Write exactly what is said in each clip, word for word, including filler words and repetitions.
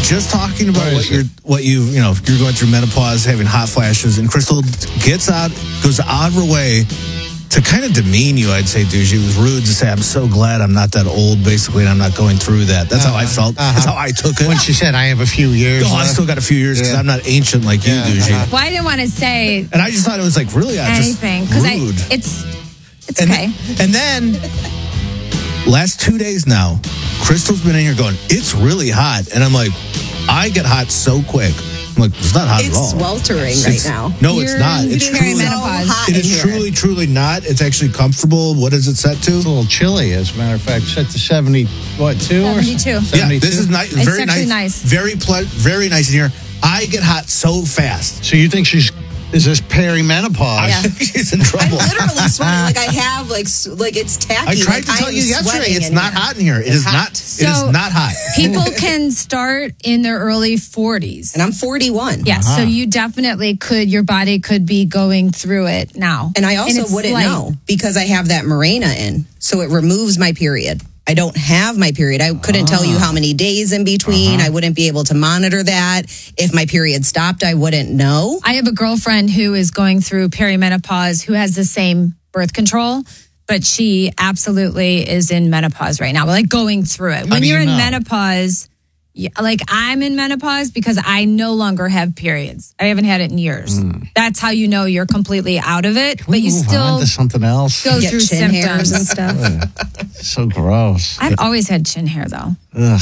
just talking about what you're, what you, you know, you're going through menopause, having hot flashes, and Crystal gets out, goes out of her way to kind of demean you, I'd say, douche. It was rude to say, I'm so glad I'm not that old, basically, and I'm not going through that. That's uh-huh. how I felt. Uh-huh. That's how I took it. When she said, I have a few years Oh, left. I still got a few years because yeah. I'm not ancient like yeah. you, douche. Uh-huh. Well, I didn't want to say And I just thought it was like, really, I anything. Just rude. I, it's, it's and, okay. And then, last two days now, Crystal's been in here going, it's really hot. And I'm like, I get hot so quick. I'm like, it's not hot it's at all. sweltering it's, right now. No, You're it's not. It's truly, so hot it is here. truly, truly not. It's actually comfortable. What is it set to? It's a little chilly, as a matter of fact. Set to seventy, what, two? seventy-two. Or Yeah, this is nice. It's Very actually nice. nice. Very, ple- very nice in here. I get hot so fast. So you think she's, is this perimenopause? Yeah. She's in trouble. I'm literally sweating. Like I have, like, like it's tacky. I tried like, to tell I'm you yesterday, it's in not here. hot in here. It It's is hot. not. So it is not hot. People can start in their early forties. And I'm forty-one. Yes, Uh-huh. so you definitely could, your body could be going through it now. And I also it's wouldn't slight. know because I have that Mirena in. So it removes my period. I don't have my period. I couldn't tell you how many days in between. Uh-huh. I wouldn't be able to monitor that. If my period stopped, I wouldn't know. I have a girlfriend who is going through perimenopause who has the same birth control, but she absolutely is in menopause right now. We're like going through it. When do you're you in know? menopause, yeah, like I'm in menopause because I no longer have periods. I haven't had it in years. Mm. That's how you know you're completely out of it, but you Move still on to something else. go Get through chin symptoms. hairs and stuff. So gross. I've always had chin hair though. Ugh.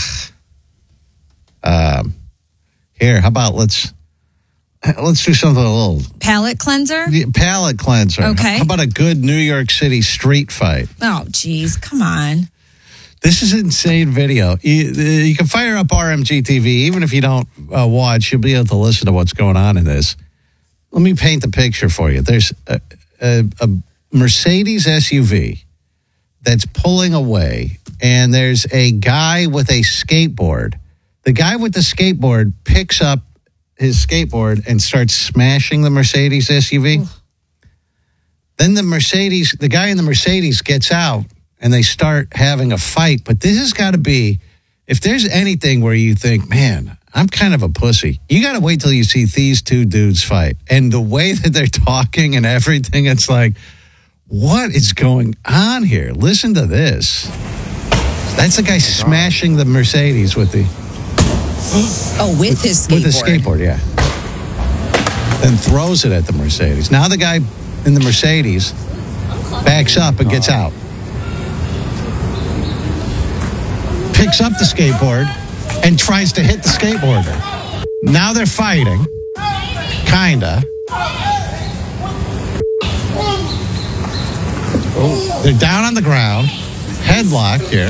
Um, here, how about let's let's do something a little Palate cleanser? palate cleanser. Okay. How about a good New York City street fight? Oh, geez, come on. This is an insane video. You, you can fire up R M G T V. Even if you don't uh, watch, you'll be able to listen to what's going on in this. Let me paint the picture for you. There's a, a, a Mercedes S U V that's pulling away, and there's a guy with a skateboard. The guy with the skateboard picks up his skateboard and starts smashing the Mercedes S U V. Ooh. Then the Mercedes, the guy in the Mercedes gets out, and they start having a fight. But this has got to be, if there's anything where you think, man, I'm kind of a pussy, you got to wait till you see these two dudes fight. And the way that they're talking and everything, it's like, what is going on here? Listen to this. That's the guy smashing the Mercedes with the... Oh, with, with his skateboard. With the skateboard, yeah. Then throws it at the Mercedes. Now the guy in the Mercedes backs up and gets out. Picks up the skateboard and tries to hit the skateboarder. Now they're fighting. Kinda. Oh, they're down on the ground. Headlock here.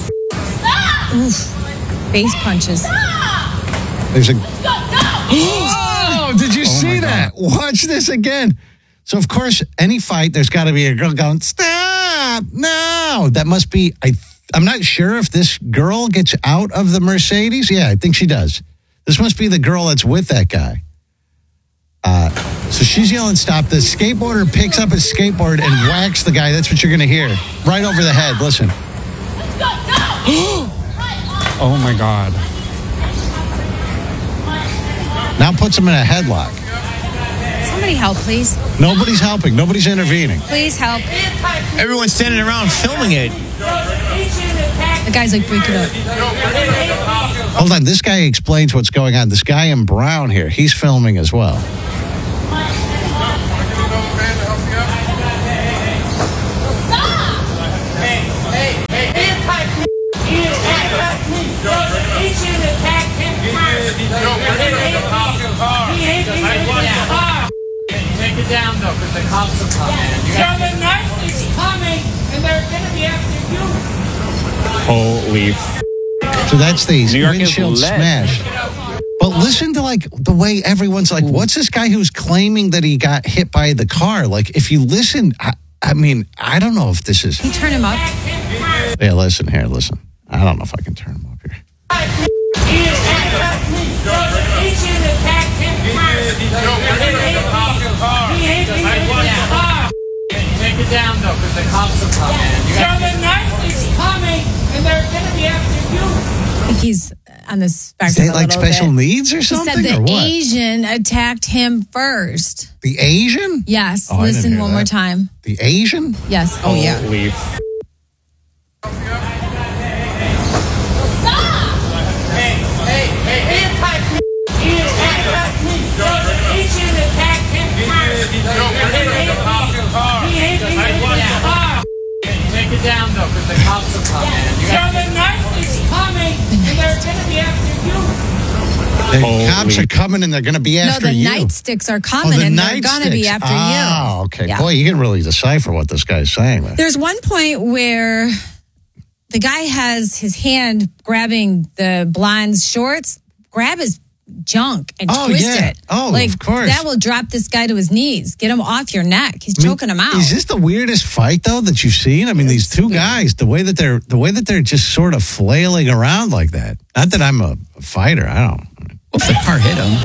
Oof. Face punches. There's a... Oh, did you oh see that? God. Watch this again. So, of course, any fight, there's got to be a girl going, stop, no. That must be... I. I'm not sure if this girl gets out of the Mercedes. Yeah, I think she does. This must be the girl that's with that guy. Uh, so she's yelling, stop. The skateboarder picks up his skateboard and whacks the guy. That's what you're going to hear. Right over the head. Listen. Oh, my God. Now puts him in a headlock. Somebody help, please. Nobody's helping. Nobody's intervening. Please help. Everyone's standing around filming it. The guy's like, break it up. Hold on. This guy explains what's going on. This guy in brown here, he's filming as well. Take it down, though, because the cops are coming. So the night is coming, and they're going to be after you. Holy f***. So that's the New York windshield is lit. smashed. But listen to like the way everyone's like, what's this guy who's claiming that he got hit by the car? Like, if you listen, I, I mean, I don't know if this is... Can you turn him up? Yeah, listen here, listen. I don't know if I can turn him up here. Take it down, though, because the cops are coming. So the night is coming, and they're going to be after you. I think he's on the Is spectrum. they a like little special bit. needs or He something? said the or what? Asian attacked him first. The Asian? Yes. Oh, I didn't Listen hear one that. more time. The Asian? Yes. Oh, yeah. Holy f- Hey, hey, hey, he attacked me. He attacked me. So the Asian attacked him first. He hit me. He hit me with his car. Take it down, though, because the cops are coming. So the night is coming, and they're going to be after you. The Holy- cops are coming and they're going to be No, after the you. nightsticks are Oh, coming the and they're going to be nightsticks. after Oh, you. okay. Yeah. Boy, you can really decipher what this guy's saying there. There's one point where the guy has his hand grabbing the blonde's shorts, grab his junk and Oh, twist yeah. it. Oh, like, of course. That will drop this guy to his knees. Get him off your neck. He's I mean, choking him out. Is this the weirdest fight though that you've seen? I mean, these two weird. guys, the way that they're the way that they're just sort of flailing around like that. Not that I'm a, a fighter. I don't. Well, if the car hit him,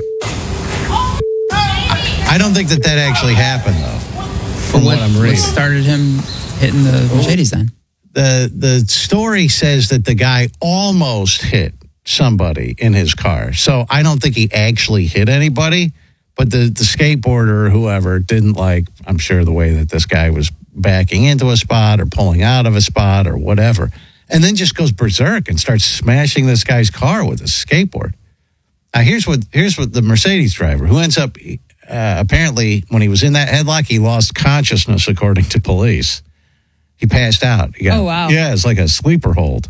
I don't think that that actually happened though. From what, what I'm what reading, started him hitting the Mercedes then? the the story says that the guy almost hit somebody in his car. So I don't think he actually hit anybody, but the, the skateboarder or whoever didn't like, I'm sure, the way that this guy was backing into a spot or pulling out of a spot or whatever. And then just goes berserk and starts smashing this guy's car with a skateboard. Now, here's what here's what the Mercedes driver, who ends up, uh, apparently, when he was in that headlock, he lost consciousness, according to police. He passed out. He got- Oh, wow. Yeah, it's like a sleeper hold.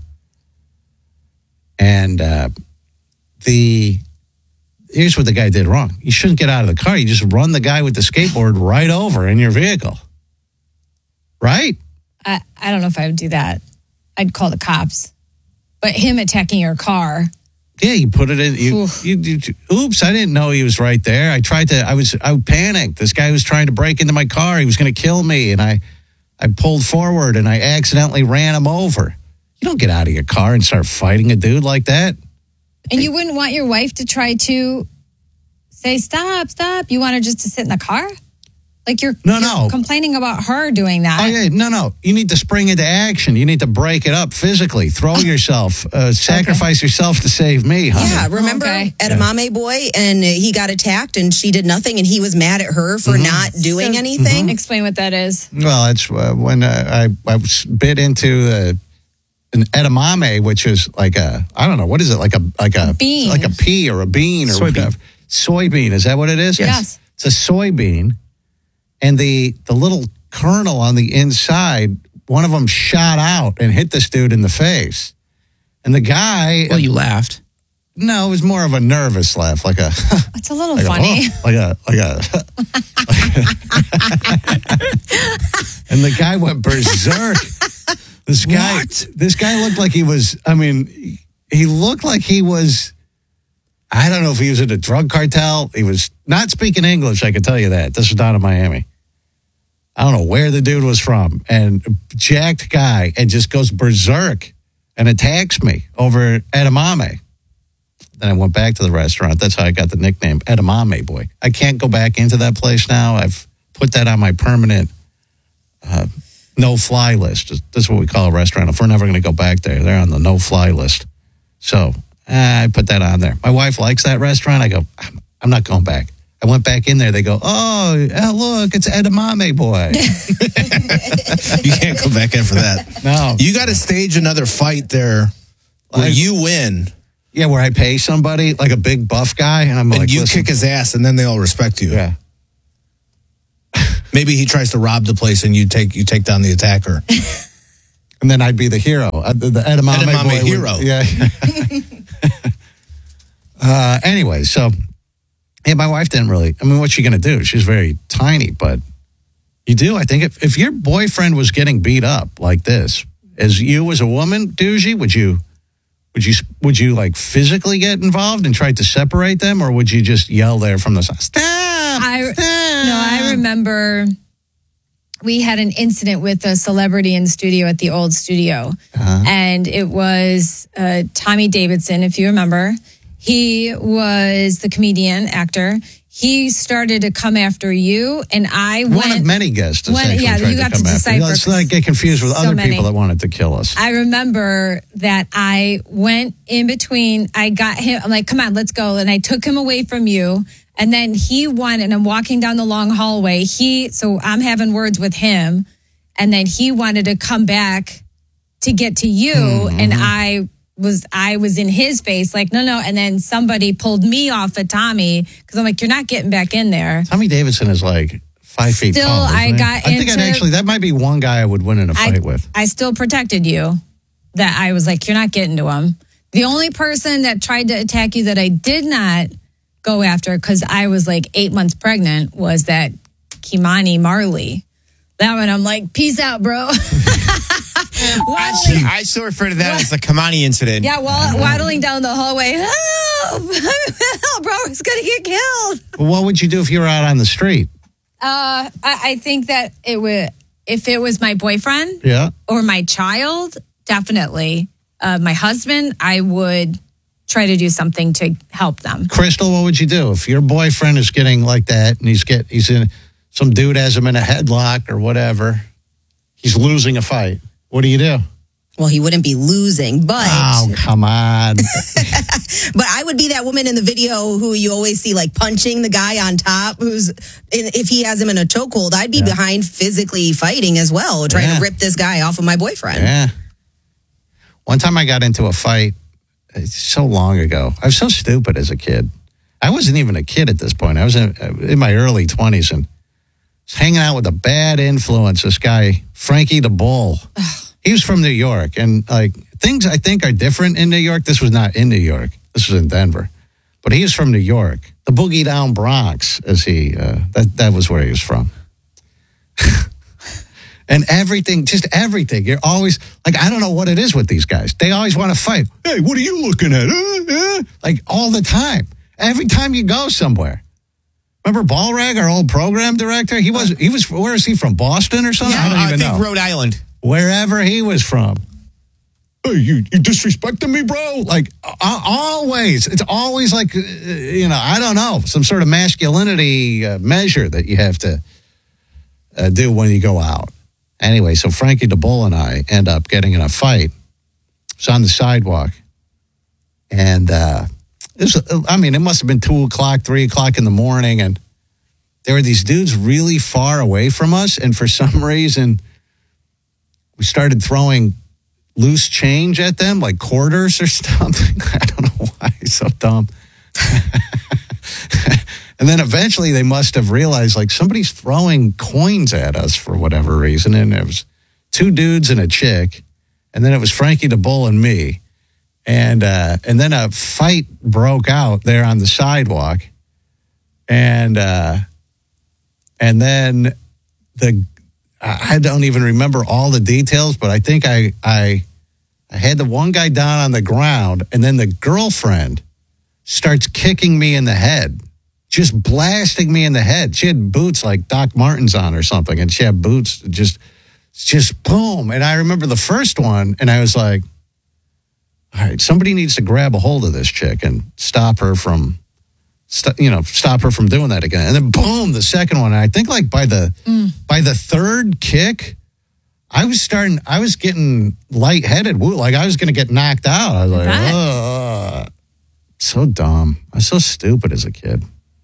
And uh, the here's what the guy did wrong. You shouldn't get out of the car. You just run the guy with the skateboard right over in your vehicle. Right? I, I don't know if I would do that. I'd call the cops. But him attacking your car. Yeah, you put it in. You, Oof. you, you, oops, I didn't know he was right there. I tried to, I was, I panicked. This guy was trying to break into my car. He was going to kill me. And I, I pulled forward and I accidentally ran him over. You don't get out of your car and start fighting a dude like that. And you wouldn't want your wife to try to say, stop, stop. You want her just to sit in the car? Like you're, No, you're no. complaining about her doing that. Oh, yeah, no, no. You need to spring into action. You need to break it up physically. Throw yourself, uh, sacrifice yourself to save me, honey. Yeah, remember Okay. Edamame boy, and he got attacked, and she did nothing, and he was mad at her for not doing So- anything. Explain what that is. Well, it's uh, when uh, I, I was bit into uh, an edamame, which is like a, I don't know, what is it? Like a, like a, bean. like a pea or a bean or Soybean. whatever. Soybean. Is that what it is? Yes. It's a soybean. And the, the little kernel on the inside, one of them shot out and hit this dude in the face. And the guy, Well, you laughed. no, it was more of a nervous laugh, like a, It's a little like funny. A, oh, like a, like a, and the guy went berserk. This guy, What? this guy looked like he was, I mean, he looked like he was, I don't know if he was in a drug cartel. He was not speaking English, I can tell you that. This was down in Miami. I don't know where the dude was from. And jacked guy, and just goes berserk and attacks me over edamame. Then I went back to the restaurant. That's how I got the nickname, Edamame Boy. I can't go back into that place now. I've put that on my permanent uh, no-fly list. That's what we call a restaurant. If we're never going to go back there, they're on the no-fly list. So uh, I put that on there. My wife likes that restaurant. I go, I'm, I'm not going back. I went back in there. They go, oh, oh look, it's Edamame Boy. You can't go back in for that. No. You got to stage another fight there where Like- you win Yeah, where I pay somebody, like a big buff guy, and I'm and like, you listen, kick his ass, and then they all respect you. yeah. Maybe he tries to rob the place, and you take you take down the attacker. And then I'd be the hero, uh, the, the edamame, Edamame boy would- hero. yeah. uh, anyway, so yeah, my wife didn't really. I mean, what's she going to do? She's very tiny, but you do. I think if, if your boyfriend was getting beat up like this, as you as a woman, Doogie, would you? Would you would you like physically get involved and try to separate them, or would you just yell there from the side? Stop! I stop. no, I remember we had an incident with a celebrity in the studio at the old studio, Uh-huh. and it was uh, Tommy Davidson, if you remember. He was the comedian, actor. He started to come after you, and I went. One of many guests, One- essentially, yeah, tried you to have come to after. decipher, Let's not get confused with so other many. people that wanted to kill us. I remember that I went in between. I got him. I'm like, come on, let's go. And I took him away from you. And then he went, and I'm walking down the long hallway. He, so I'm having words with him. And then he wanted to come back to get to you. Mm-hmm. And I was, I was in his face like, no, no. And then somebody pulled me off of Tommy because I'm like, you're not getting back in there. Tommy Davidson is like five feet Still, tall. isn't I he? got I think I'd into- actually, that might be one guy I would win in a I, fight with. I still protected you. That I was like, you're not getting to him. The only person that tried to attack you that I did not go after because I was like eight months pregnant was that Kimani Marley. That one, I'm like, peace out, bro. Actually, I still refer to that as the Kamani incident. Yeah, wa- waddling down the hallway. Help! Help, bro, it's gonna get killed. Well, what would you do if you were out on the street? Uh, I, I think that it would, if it was my boyfriend Yeah. or my child, definitely. Uh, my husband, I would try to do something to help them. Crystal, what would you do if your boyfriend is getting like that and he's get he's in some dude has him in a headlock or whatever? He's losing a fight. What do you do? Well, he wouldn't be losing, but Oh, come on. but I would be that woman in the video who you always see like punching the guy on top. Who's if he has him in a chokehold, I'd be behind physically fighting as well, trying Yeah. to rip this guy off of my boyfriend. Yeah. One time I got into a fight it's so long ago. I was so stupid as a kid. I wasn't even a kid at this point. I was in, in my early twenties and was hanging out with a bad influence, this guy, Frankie the Bull. He was from New York. And like things I think are different in New York. This was not in New York. This was in Denver. But he was from New York. The Boogie Down Bronx, as he, uh, that, that was where he was from. And everything, just everything. You're always, like, I don't know what it is with these guys. They always want to fight. Hey, what are you looking at? Uh, uh, like, all the time. Every time you go somewhere. Remember Ballrag, our old program director? He was, he was, where is he from? Boston or something? I don't I even think know. Rhode Island. Wherever he was from. Hey, you, you disrespecting me, bro? Like, uh, always. It's always like, uh, you know, I don't know, some sort of masculinity uh, measure that you have to uh, do when you go out. Anyway, so Frankie the Bull and I end up getting in a fight. It's on the sidewalk. And uh, it was, I mean, it must have been two o'clock, three o'clock in the morning. And there were these dudes really far away from us. And for some reason, we started throwing loose change at them, like quarters or something. I don't know why. It's so dumb. And then eventually they must have realized like somebody's throwing coins at us for whatever reason. And it was two dudes and a chick. And then it was Frankie the Bull and me. And uh, and then a fight broke out there on the sidewalk. And uh, and then the I don't even remember all the details, but I think I I I had the one guy down on the ground, and then the girlfriend starts kicking me in the head. Just blasting me in the head. She had boots like Doc Martens on or something, and she had boots just, just boom. And I remember the first one, and I was like, all right, somebody needs to grab a hold of this chick and stop her from, st- you know, stop her from doing that again. And then boom, the second one. And I think like by the mm. by the third kick, I was starting, I was getting lightheaded. Like I was going to get knocked out. I was like, oh, so dumb. I was so stupid as a kid.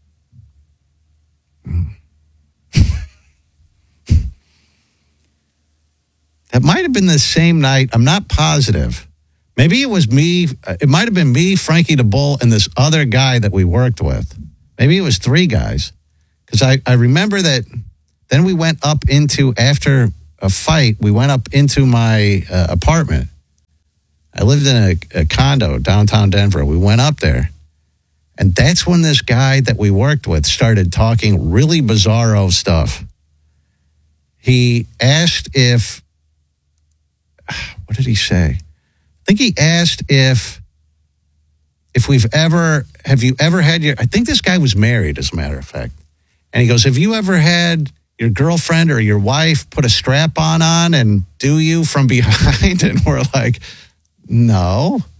That might have been the same night. I'm not positive. Maybe it was me. It might have been me, Frankie the Bull, and this other guy that we worked with. Maybe it was three guys. Because I, I remember that then we went up into, after a fight, we went up into my uh, apartment. I lived in a, a condo downtown Denver. We went up there. And that's when this guy that we worked with started talking really bizarro stuff. He asked if, what did he say? I think he asked if, if we've ever, have you ever had your, I think this guy was married, as a matter of fact. And he goes, have you ever had your girlfriend or your wife put a strap-on on and do you from behind? And we're like, no.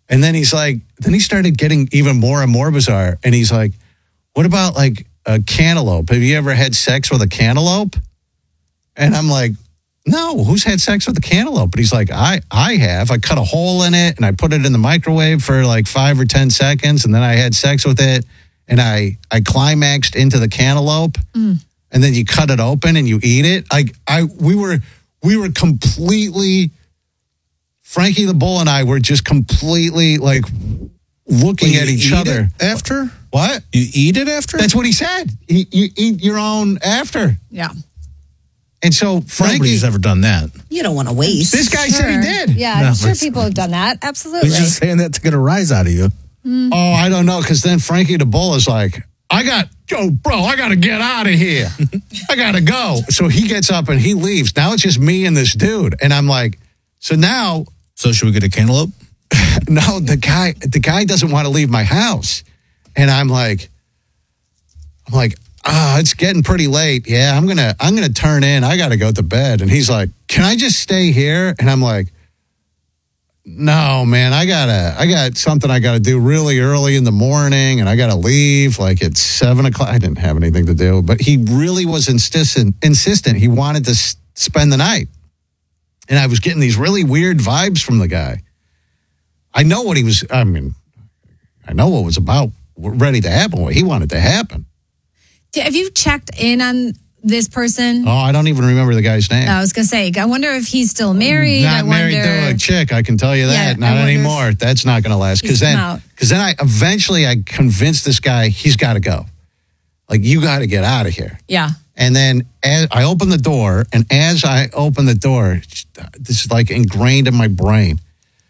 And then he's like, then he started getting even more and more bizarre. And he's like, what about like a cantaloupe? Have you ever had sex with a cantaloupe? And I'm like, no, who's had sex with a cantaloupe? But he's like, I, I have. I cut a hole in it and I put it in the microwave for like five or ten seconds. And then I had sex with it and I, I climaxed into the cantaloupe. Mm. And then you cut it open and you eat it. I, I, we were, we were completely... Frankie the Bull and I were just completely like looking Well, at you each eat other. it after? What? You eat it after? That's what he said. You, you eat your own after. Yeah. And so Frankie... Nobody's ever done that. You don't want to waste. This guy Sure. said he did. Yeah, No, I'm sure but- people have done that. Absolutely. He's just saying that to get a rise out of you. Oh, I don't know, because then Frankie the Bull is like, I got... Yo, bro, I got to get out of here. I got to go. So he gets up and he leaves. Now it's just me and this dude. And I'm like, so now... So should we get a cantaloupe? No, the guy the guy doesn't want to leave my house. And I'm like, I'm like, ah, it's getting pretty late. Yeah, I'm gonna I'm gonna turn in. I gotta go to bed. And he's like, can I just stay here? And I'm like, no, man, I gotta I got something I gotta do really early in the morning and I gotta leave like at seven o'clock. I didn't have anything to do, but he really was insistent insistent. He wanted to s- spend the night. And I was getting these really weird vibes from the guy. I know what he was, I mean, I know what was about ready to happen, what he wanted to happen. Have you checked in on this person? Oh, I don't even remember the guy's name. I was going to say, I wonder if he's still married. Not I wonder. married to a chick, I can tell you that. Yeah, I Not wonder if anymore. That's not going to last. Because he's come then, out. because then I eventually I convinced this guy, he's got to go. Like, you got to get out of here. Yeah. And then as I opened the door, and as I opened the door, this is like ingrained in my brain.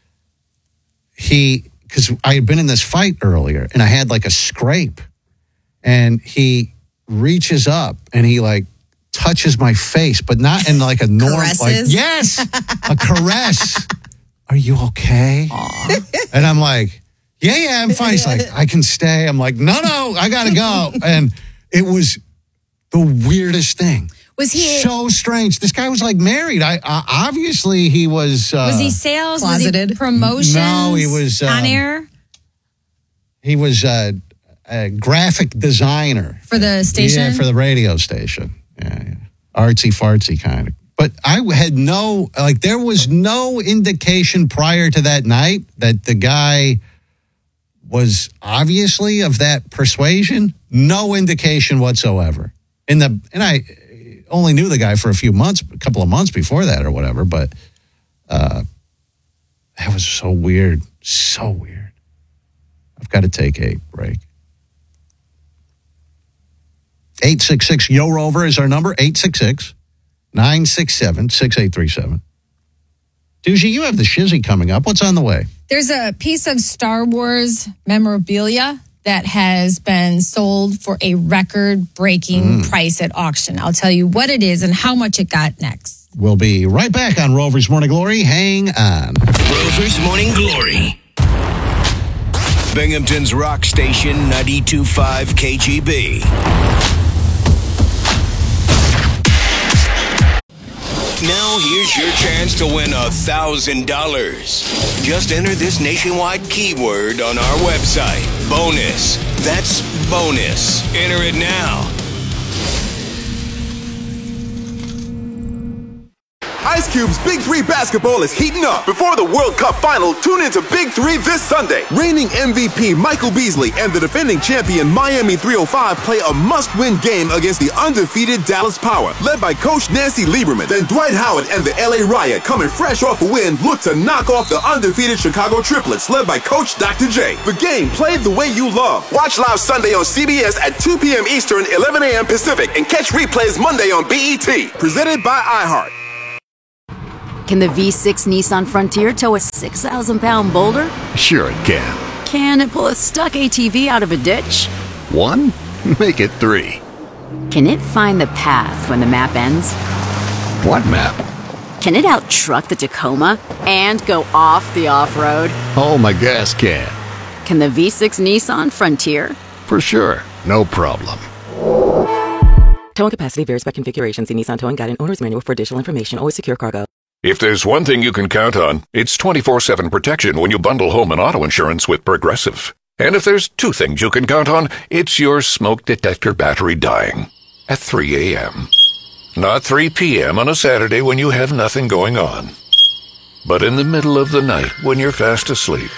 He, because I had been in this fight earlier, and I had like a scrape, and he reaches up and he like touches my face, but not in like a normal, like Caresses? yes, a caress. Are you okay? And I'm like, yeah, yeah, I'm fine. He's like, I can stay. I'm like, no, no, I gotta go. And it was the weirdest thing. Was he So strange. This guy was like married. I uh, obviously he was. Uh, was he sales? Was closeted? he promotions? No, he was, on um, air He was uh, a graphic designer for the station. Yeah, for the radio station. Yeah, yeah. Artsy fartsy kind of. But I had no like. There was no indication prior to that night that the guy was obviously of that persuasion. No indication whatsoever. In the and I only knew the guy for a few months, a couple of months before that or whatever. But uh, that was so weird, so weird. I've got to take a break. eight six six Yo Rover is our number. eight six six, nine six seven, six eight three seven. Doogie, you have the shizzy coming up. What's on the way? There's a piece of Star Wars memorabilia that has been sold for a record-breaking Mm. price at auction. I'll tell you what it is and how much it got next. We'll be right back on Rover's Morning Glory. Hang on. Rover's Morning Glory. Binghamton's rock station, ninety-two point five K G B. Now here's your chance to win a thousand dollars. Just enter this nationwide keyword on our website. Bonus. That's bonus. Enter it now. Ice Cube's Big Three basketball is heating up. Before the World Cup final, tune into Big Three this Sunday. Reigning M V P Michael Beasley and the defending champion Miami three oh five play a must-win game against the undefeated Dallas Power, led by Coach Nancy Lieberman. Then Dwight Howard and the L A Riot, coming fresh off a win, look to knock off the undefeated Chicago Triplets, led by Coach Doctor J. The game played the way you love. Watch live Sunday on C B S at two p.m. Eastern, eleven a.m. Pacific, and catch replays Monday on B E T. Presented by iHeart. Can the V six Nissan Frontier tow a six thousand pound boulder? Sure it can. Can it pull a stuck A T V out of a ditch? One? Make it three. Can it find the path when the map ends? What map? Can it out-truck the Tacoma and go off the off-road? Oh, my gas can. Can the V six Nissan Frontier? For sure. No problem. Towing capacity varies by configuration. See Nissan Towing Guide and Owner's Manual for additional information. Always secure cargo. If there's one thing you can count on, it's twenty-four seven protection when you bundle home and auto insurance with Progressive. And if there's two things you can count on, it's your smoke detector battery dying at three a.m. Not three p.m. on a Saturday when you have nothing going on, but in the middle of the night when you're fast asleep.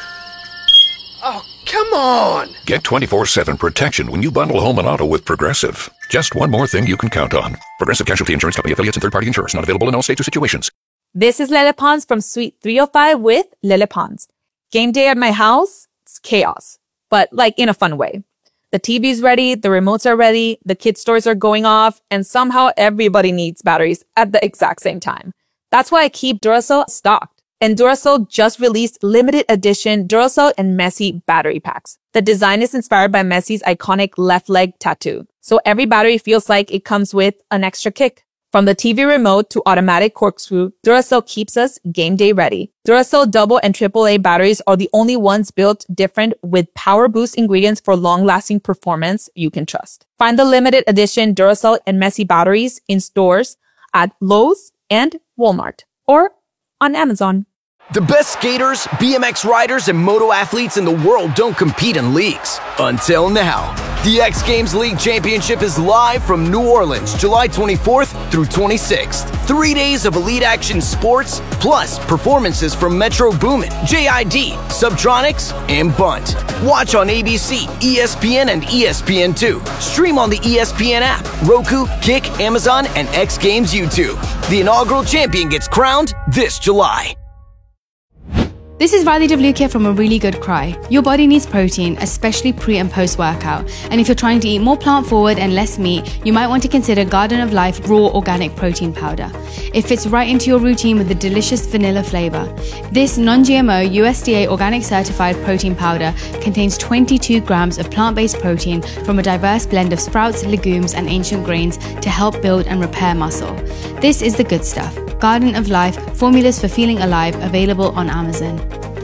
Oh, come on! Get twenty-four seven protection when you bundle home and auto with Progressive. Just one more thing you can count on. Progressive Casualty Insurance Company affiliates and third-party insurers. Not available in all states or situations. This is Lele Pons from Suite three oh five with Lele Pons. Game day at my house, it's chaos, but like in a fun way. The T V's ready, the remotes are ready, the kids' stores are going off, and somehow everybody needs batteries at the exact same time. That's why I keep Duracell stocked. And Duracell just released limited edition Duracell and Messi battery packs. The design is inspired by Messi's iconic left leg tattoo. So every battery feels like it comes with an extra kick. From the T V remote to automatic corkscrew, Duracell keeps us game day ready. Duracell double and triple A batteries are the only ones built different with power boost ingredients for long-lasting performance you can trust. Find the limited edition Duracell and Messi batteries in stores at Lowe's and Walmart or on Amazon. The best skaters, B M X riders, and moto athletes in the world don't compete in leagues. Until now. The X Games League Championship is live from New Orleans, July twenty-fourth through twenty-sixth. Three days of elite action sports, plus performances from Metro Boomin, J I D, Subtronics, and Bunt. Watch on A B C, E S P N, and E S P N two. Stream on the E S P N app, Roku, Kick, Amazon, and X Games YouTube. The inaugural champion gets crowned this July. This is Riley DeVlukia from A Really Good Cry. Your body needs protein, especially pre and post workout. And if you're trying to eat more plant forward and less meat, you might want to consider Garden of Life Raw Organic Protein Powder. It fits right into your routine with a delicious vanilla flavor. This non-G M O U S D A organic certified protein powder contains twenty-two grams of plant-based protein from a diverse blend of sprouts, legumes, and ancient grains to help build and repair muscle. This is the good stuff. Garden of Life, formulas for feeling alive, available on Amazon.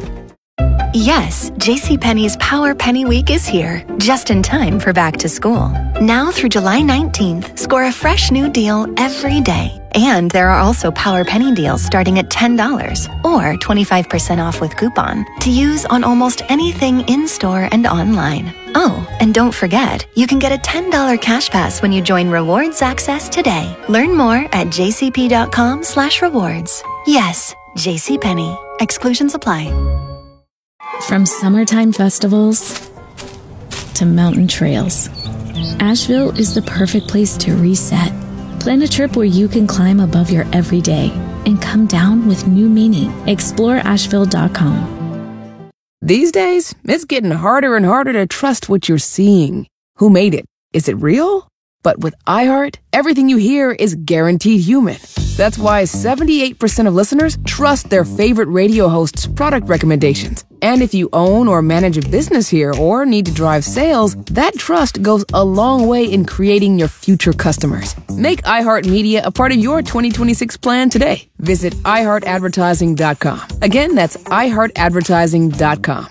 Yes, JCPenney's Power Penny Week is here, just in time for back to school. Now through July nineteenth, score a fresh new deal every day. And there are also Power Penny deals starting at ten dollars or twenty-five percent off with coupon to use on almost anything in-store and online. Oh, and don't forget, you can get a ten dollars cash pass when you join Rewards Access today. Learn more at jcp.com slash rewards. Yes, JCPenney. Exclusions apply. From summertime festivals to mountain trails, Asheville is the perfect place to reset. Plan a trip where you can climb above your everyday and come down with new meaning. explore asheville dot com. These days, it's getting harder and harder to trust what you're seeing. Who made it? Is it real? But with iHeart, everything you hear is guaranteed human. That's why seventy-eight percent of listeners trust their favorite radio host's product recommendations. And if you own or manage a business here or need to drive sales, that trust goes a long way in creating your future customers. Make iHeartMedia a part of your twenty twenty-six plan today. Visit i heart advertising dot com. Again, that's i heart advertising dot com.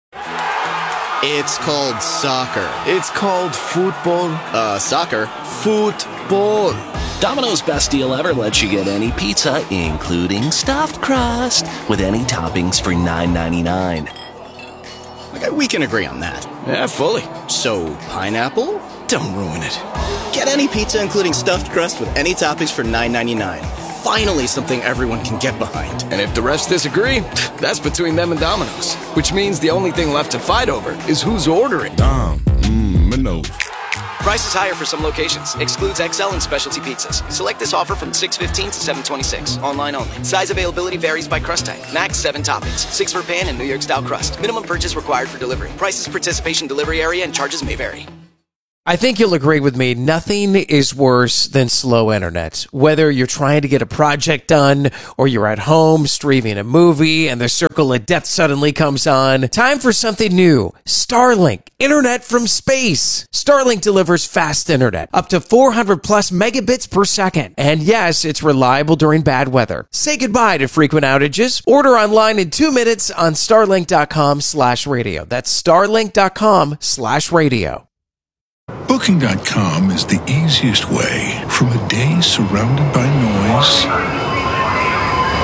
It's called soccer. It's called football. Uh, soccer. Football. Domino's Best Deal Ever lets you get any pizza, including stuffed crust, with any toppings for nine ninety-nine. Okay, we can agree on that. Yeah, fully. So, pineapple? Don't ruin it. Get any pizza, including stuffed crust, with any toppings for nine ninety-nine. Finally, something everyone can get behind. And if the rest disagree, that's between them and Domino's. Which means the only thing left to fight over is who's ordering. Dom, mmm, no. Price is higher for some locations. Excludes X L and specialty pizzas. Select this offer from six fifteen to seven twenty-six. Online only. Size availability varies by crust type. Max seven toppings. Six for pan and New York style crust. Minimum purchase required for delivery. Prices, participation, delivery area, and charges may vary. I think you'll agree with me. Nothing is worse than slow internet. Whether you're trying to get a project done or you're at home streaming a movie and the circle of death suddenly comes on. Time for something new. Starlink. Internet from space. Starlink delivers fast internet. Up to four hundred plus megabits per second. And yes, it's reliable during bad weather. Say goodbye to frequent outages. Order online in two minutes on starlink.com slash radio. That's starlink.com slash radio. Booking dot com is the easiest way from a day surrounded by noise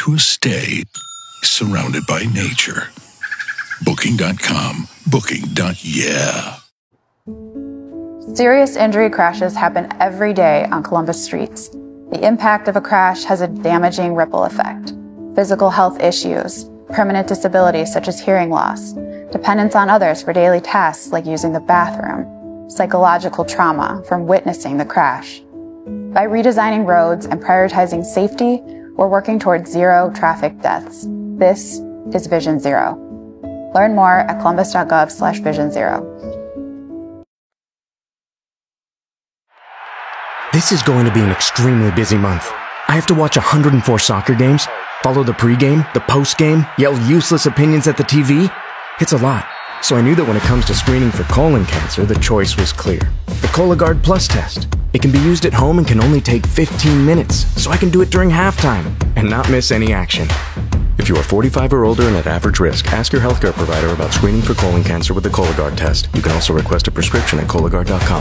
to a stay surrounded by nature. Booking dot com. Booking. Yeah. Serious injury crashes happen every day on Columbus streets. The impact of a crash has a damaging ripple effect. Physical health issues, permanent disabilities such as hearing loss, dependence on others for daily tasks like using the bathroom, psychological trauma from witnessing the crash. By redesigning roads and prioritizing safety, we're working towards zero traffic deaths. This is Vision Zero. Learn more at columbus.gov slash vision zero. This is going to be an extremely busy month. I have to watch one hundred four soccer games, follow the pregame, the postgame, yell useless opinions at the T V. It's a lot. So I knew that when it comes to screening for colon cancer, the choice was clear. The Cologuard Plus test. It can be used at home and can only take fifteen minutes, so I can do it during halftime and not miss any action. If you are forty-five or older and at average risk, ask your healthcare provider about screening for colon cancer with the Cologuard test. You can also request a prescription at Cologuard dot com.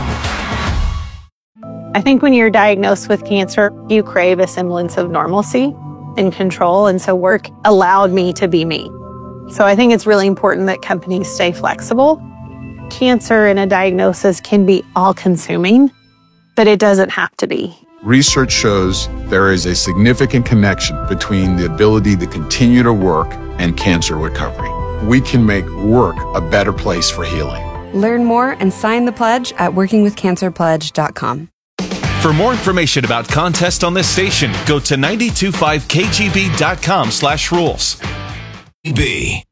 I think when you're diagnosed with cancer, you crave a semblance of normalcy and control, and so work allowed me to be me. So I think it's really important that companies stay flexible. Cancer and a diagnosis can be all-consuming, but it doesn't have to be. Research shows there is a significant connection between the ability to continue to work and cancer recovery. We can make work a better place for healing. Learn more and sign the pledge at working with cancer pledge dot com. For more information about contests on this station, go to nine two five K G B dot com slash rules. B.